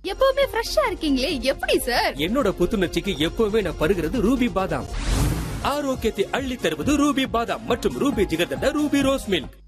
எப்பவுமே ஃப்ரெஷ்ஷா இருக்கீங்களே, எப்படி சார்? என்னோட புத்துணர்ச்சிக்கு எப்பவுமே நான் பருகிறது ரூபி பாதாம். ஆரோக்கியத்தை அள்ளி தருவது ரூபி பாதாம் மற்றும் Ruby jigarthanda Ruby rose milk.